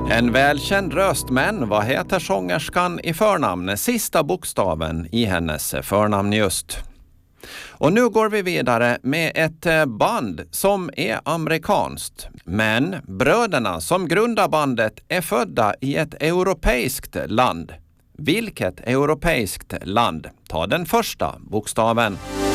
En välkänd röst, men vad heter sångerskan i förnamn? Sista bokstaven i hennes förnamn just. Och nu går vi vidare med ett band som är amerikanskt. Men bröderna som grundar bandet är födda i ett europeiskt land. Vilket europeiskt land? Ta den första bokstaven.